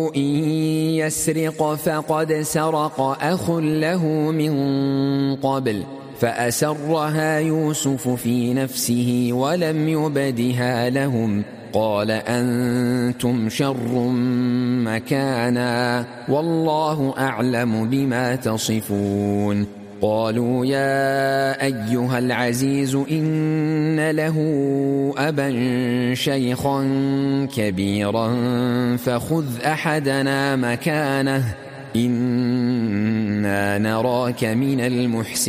إن يسرق فقد سرق أخ له من قبل فأسرها يوسف في نفسه ولم يبدها لهم قال أنتم شر مكانا والله أعلم بما تصفون قالوا يا أيها العزيز إن له أبا شيخا كبيرا فخذ أحدنا مكانه إنا نراك من المحسنين